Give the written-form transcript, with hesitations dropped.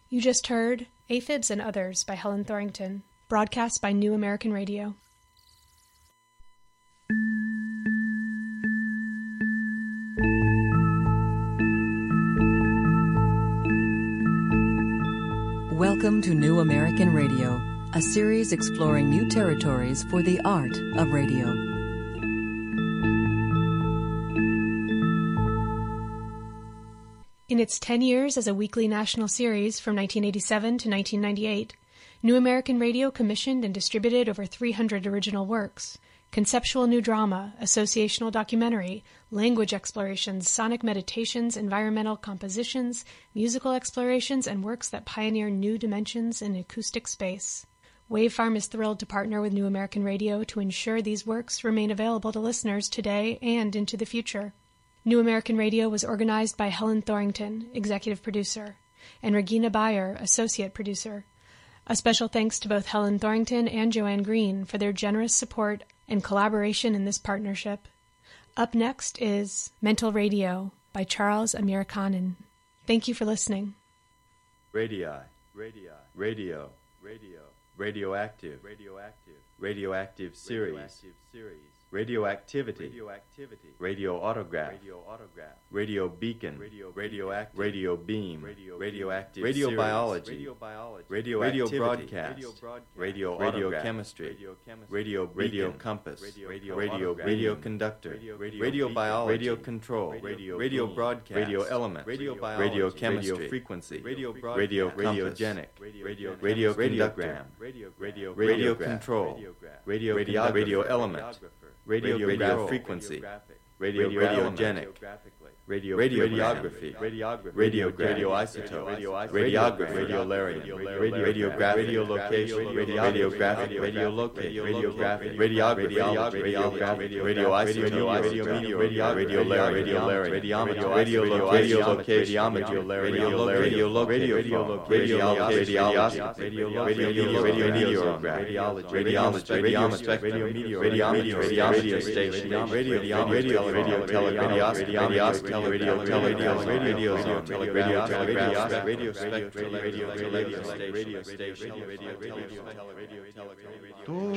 You just heard Aphids and Others by Helen Thorington, broadcast by New American Radio. Welcome to New American Radio, a series exploring new territories for the art of radio. In its 10 years as a weekly national series from 1987 to 1998, New American Radio commissioned and distributed over 300 original works: conceptual new drama, associational documentary, language explorations, sonic meditations, environmental compositions, musical explorations, and works that pioneer new dimensions in acoustic space. Wavefarm is thrilled to partner with New American Radio to ensure these works remain available to listeners today and into the future. New American Radio was organized by Helen Thorington, executive producer, and Regina Bayer, associate producer. A special thanks to both Helen Thorington and Joanne Green for their generous support and collaboration in this partnership. Up next is Mental Radio by Charles Amirkhanin. Thank you for listening. Radio, radioactive series, radioactivity, radio autograph, radio beacon, radio beam, radioactive, radio biology, radio broadcast, radio chemistry, radio compass, radio conductor, radio biology, radio control, radio broadcast, radio element, radio chemistry, frequency, radio radiogenic, radio conductor, radio control, radio element, radio frequency, radiogenic, radiography, radioisotope, radiography, radiolarium, radiographic, radiolocation, radiographic, radiolocate, radiographic, radiography, radioisotope, radiolarium, radiolocation, radio station, radio telegraph, radio spectrum, radio station, radio